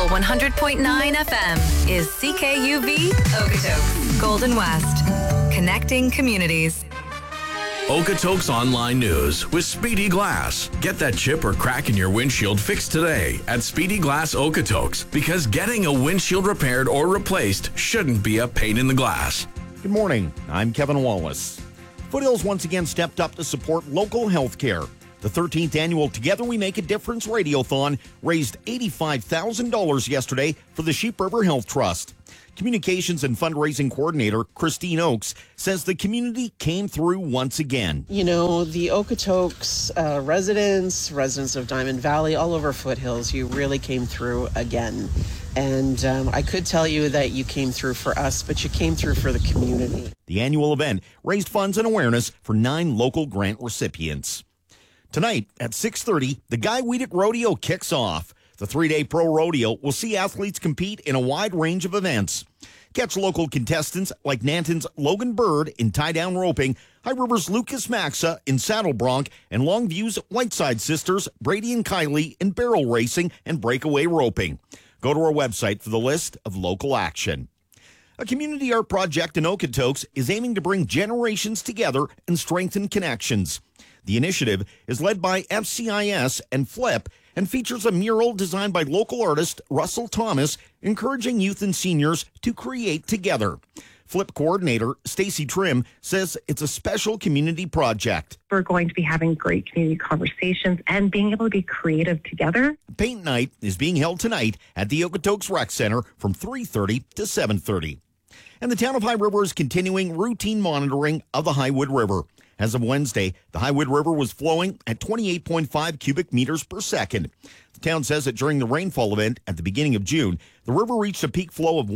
Eagle 100.9 FM is CKUV Okotoks, Golden West. Connecting communities. Okotoks Online News with Speedy Glass. Get that chip or crack in your windshield fixed today at Speedy Glass Okotoks, because getting a windshield repaired or replaced shouldn't be a pain in the glass. Good morning. I'm Kevin Wallace. Foothills once again stepped up to support local health care. The 13th annual Together We Make a Difference Radiothon raised $85,000 yesterday for the Sheep River Health Trust. Communications and fundraising coordinator Christine Oakes says the community came through once again. You know, the Okotoks residents of Diamond Valley, all over Foothills, you really came through again. And I could tell you that you came through for us, but you came through for the community. The annual event raised funds and awareness for 9 local grant recipients. Tonight at 6:30, the Guy Weedick Rodeo kicks off. The 3-day pro rodeo will see athletes compete in a wide range of events. Catch local contestants like Nanton's Logan Bird in tie-down roping, High River's Lucas Maxa in saddle bronc, and Longview's Whiteside Sisters, Brady and Kylie in barrel racing and breakaway roping. Go to our website for the list of local action. A community art project in Okotoks is aiming to bring generations together and strengthen connections. The initiative is led by FCIS and FLIP and features a mural designed by local artist Russell Thomas, encouraging youth and seniors to create together. FLIP coordinator Stacy Trim says it's a special community project. We're going to be having great community conversations and being able to be creative together. Paint night is being held tonight at the Okotoks Rec Center from 3:30 to 7:30. And the town of High River is continuing routine monitoring of the Highwood River. As of Wednesday, the Highwood River was flowing at 28.5 cubic meters per second. The town says that during the rainfall event at the beginning of June, the river reached a peak flow of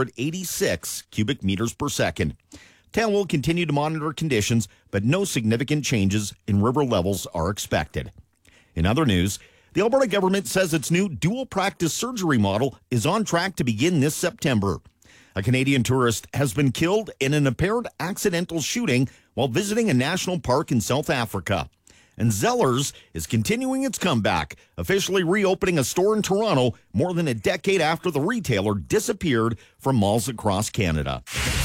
186 cubic meters per second. The town will continue to monitor conditions, but no significant changes in river levels are expected. In other news, the Alberta government says its new dual practice surgery model is on track to begin this September. A Canadian tourist has been killed in an apparent accidental shooting while visiting a national park in South Africa. And Zellers is continuing its comeback, officially reopening a store in Toronto more than a decade after the retailer disappeared from malls across Canada.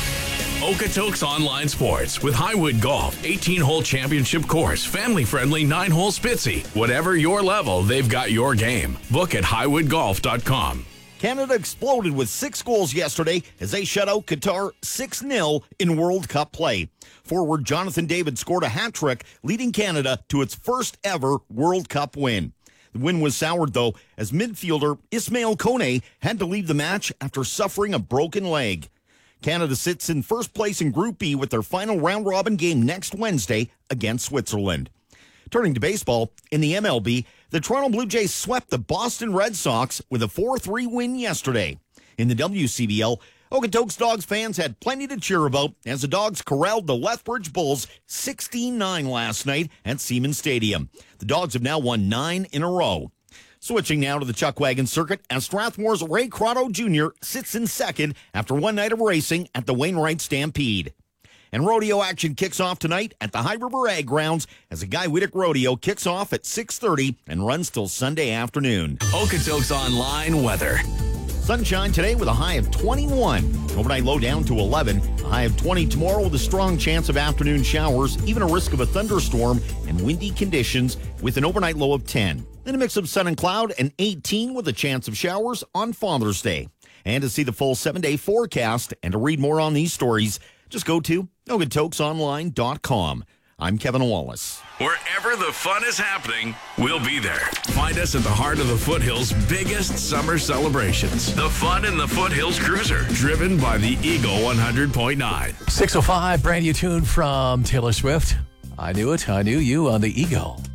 Okotoks Online Sports with Highwood Golf, 18-hole championship course, family-friendly 9-hole Spitzy. Whatever your level, they've got your game. Book at highwoodgolf.com. Canada exploded with 6 goals yesterday as they shut out Qatar 6-0 in World Cup play. Forward Jonathan David scored a hat trick, leading Canada to its first ever World Cup win. The win was soured, though, as midfielder Ismail Kone had to leave the match after suffering a broken leg. Canada sits in first place in Group B with their final round-robin game next Wednesday against Switzerland. Turning to baseball, in the MLB, the Toronto Blue Jays swept the Boston Red Sox with a 4-3 win yesterday. In the WCBL, Okotoks Dogs fans had plenty to cheer about as the Dogs corralled the Lethbridge Bulls 16-9 last night at Siemens Stadium. The Dogs have now won 9 in a row. Switching now to the Chuck Wagon circuit as Strathmore's Ray Crotto Jr. sits in second after one night of racing at the Wainwright Stampede. And rodeo action kicks off tonight at the High River Ag Grounds as the Guy Weedick Rodeo kicks off at 6:30 and runs till Sunday afternoon. Okotoks Online weather. Sunshine today with a high of 21. Overnight low down to 11. A high of 20 tomorrow with a strong chance of afternoon showers, even a risk of a thunderstorm and windy conditions with an overnight low of 10. Then a mix of sun and cloud and 18 with a chance of showers on Father's Day. And to see the full 7-day forecast and to read more on these stories, just go to okotoksonline.com. I'm Kevin Wallace. Wherever the fun is happening, we'll be there. Find us at the heart of the Foothills' biggest summer celebrations. The Fun in the Foothills Cruiser, driven by the Eagle 100.9. 6:05, brand new tune from Taylor Swift. I Knew It, I Knew You on the Eagle.